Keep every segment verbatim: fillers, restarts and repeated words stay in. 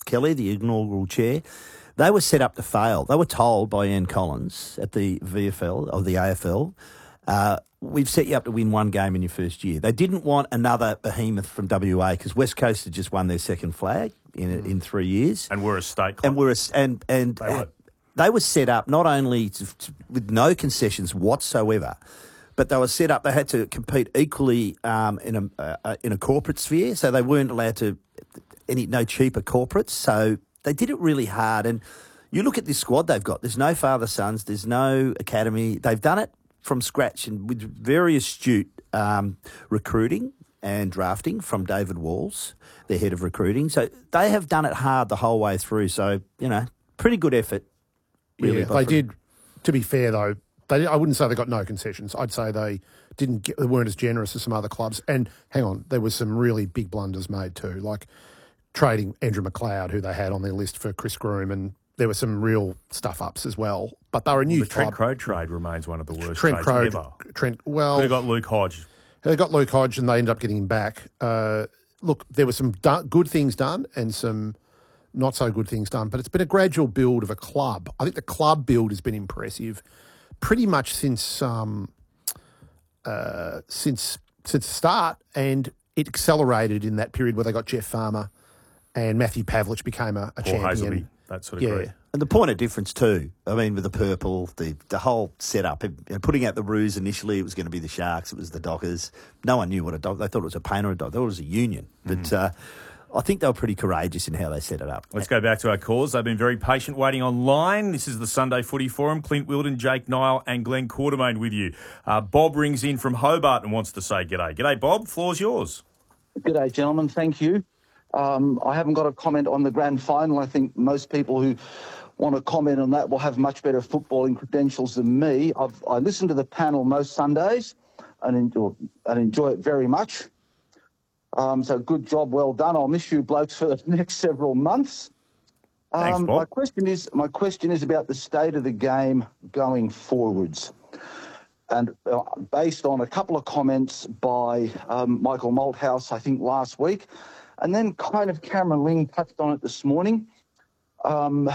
Kelly, the inaugural chair, they were set up to fail. They were told by Ian Collins at the V F L, or the A F L, uh, we've set you up to win one game in your first year. They didn't want another behemoth from W A because West Coast had just won their second flag in in three years. And we're a state club. And we're a, and, and they, were. they were set up not only to, to, with no concessions whatsoever, but they were set up, they had to compete equally um, in a uh, in a corporate sphere, so they weren't allowed to, any no cheaper corporates, so they did it really hard. And you look at this squad they've got, there's no father-sons, there's no academy, they've done it from scratch and with very astute um, recruiting and drafting from David Walls, their head of recruiting, so they have done it hard the whole way through, so, you know, pretty good effort. Really, yeah, they did, to be fair though, They, I wouldn't say they got no concessions. I'd say they didn't get, they weren't as generous as some other clubs. And hang on, there was some really big blunders made too, like trading Andrew McLeod, who they had on their list for Chris Groom, and there were some real stuff ups as well. But they were a new well, the Trent club. Crowe trade remains one of the worst Trent trades Crowe, ever. Trent, well, they got Luke Hodge. They got Luke Hodge, and they ended up getting him back. Uh, look, there were some do- good things done and some not so good things done, but it's been a gradual build of a club. I think the club build has been impressive. Pretty much since um, uh, since since the start, and it accelerated in that period where they got Jeff Farmer and Matthew Pavlich became a, a Paul champion. Hazelby, that sort of yeah. group. And the point of difference too, I mean, with the purple, the the whole setup, and putting out the ruse initially, it was going to be the Sharks, it was the Dockers. No one knew what a Dock, they thought it was a pain or a Dock, they thought it was a union. But mm. uh, I think they were pretty courageous in how they set it up. Let's go back to our calls. They've been very patient waiting online. This is the Sunday Footy Forum. Clint Wilden, Jake Nile and Glenn Quartermain with you. Uh, Bob rings in from Hobart and wants to say g'day. G'day, Bob. Floor's yours. G'day, gentlemen. Thank you. Um, I haven't got a comment on the grand final. I think most people who want to comment on that will have much better footballing credentials than me. I've, I listen to the panel most Sundays and enjoy, and enjoy it very much. Um, so good job, well done. I'll miss you blokes for the next several months. Um, Thanks, Bob. My question is, my question is about the state of the game going forwards. And uh, based on a couple of comments by um, Michael Malthouse, I think last week, and then kind of Cameron Ling touched on it this morning. Um,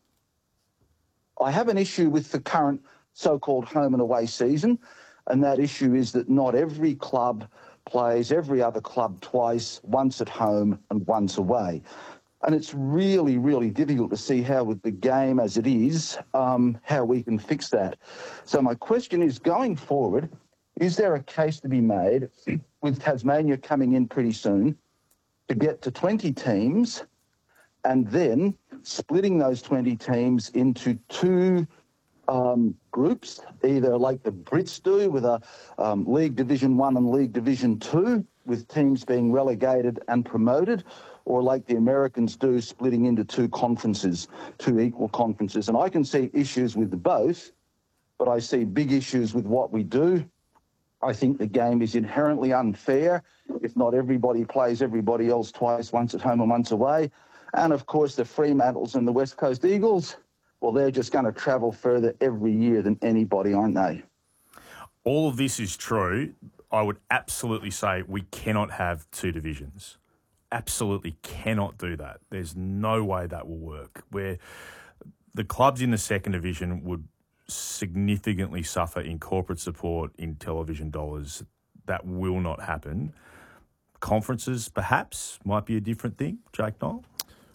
I have an issue with the current so-called home and away season, and that issue is that not every club plays every other club twice, once at home and once away. And it's really, really difficult to see how, with the game as it is, um, how we can fix that. So my question is, going forward, is there a case to be made, with Tasmania coming in pretty soon, to get to twenty teams and then splitting those twenty teams into two Um, groups, either like the Brits do with a um, League Division One and League Division Two, with teams being relegated and promoted, or like the Americans do, splitting into two conferences, two equal conferences. And I can see issues with both, but I see big issues with what we do. I think the game is inherently unfair if not everybody plays everybody else twice, once at home and once away. And of course, the Fremantles and the West Coast Eagles, well, they're just going to travel further every year than anybody, aren't they? All of this is true. I would absolutely say we cannot have two divisions. Absolutely cannot do that. There's no way that will work. Where the clubs in the second division would significantly suffer in corporate support, in television dollars. That will not happen. Conferences, perhaps, might be a different thing. Jake Nile?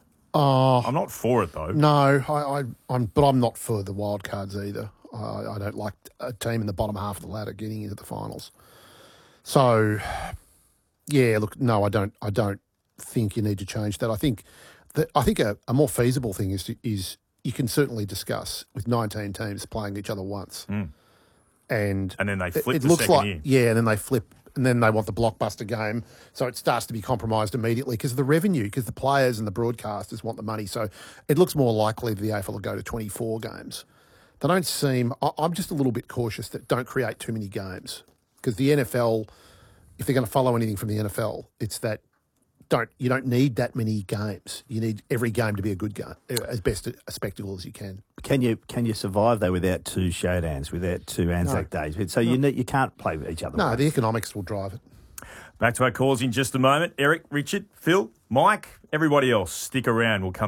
Uh, I'm not for it, though. No, I, I, I'm, but I'm not for the wild cards either. I, I don't like a team in the bottom half of the ladder getting into the finals. So, yeah, look, no, I don't. I don't think you need to change that. I think that I think a, a more feasible thing is to, is you can certainly discuss with nineteen teams playing each other once, mm. and and then they flip it, it the looks second like year. yeah, and then they flip. And then they want the blockbuster game, so it starts to be compromised immediately because of the revenue, because the players and the broadcasters want the money. So it looks more likely that the A F L will go to twenty-four games. They don't seem... I'm just a little bit cautious that don't create too many games, because the N F L, if they're going to follow anything from the N F L, it's that don't you don't need that many games. You need every game to be a good game, as best a spectacle as you can. Can you can you survive though without two showdowns, without two Anzac no. days? So no. you need, you can't play with each other. No, right? The economics will drive it. Back to our calls in just a moment. Eric, Richard, Phil, Mike, everybody else, stick around. We'll come